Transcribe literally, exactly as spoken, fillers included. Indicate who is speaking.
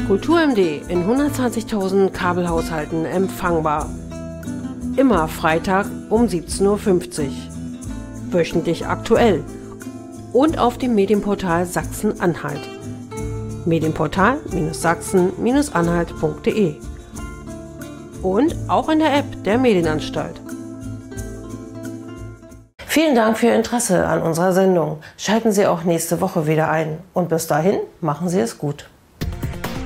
Speaker 1: Kultur M D in hundertzwanzigtausend Kabelhaushalten empfangbar. Immer Freitag um siebzehn Uhr fünfzig. Wöchentlich aktuell. Und auf dem Medienportal Sachsen-Anhalt. Medienportal Sachsen Anhalt punkt de. Und auch in der App der Medienanstalt. Vielen Dank für Ihr Interesse an unserer Sendung. Schalten Sie auch nächste Woche wieder ein. Und bis dahin, machen Sie es gut.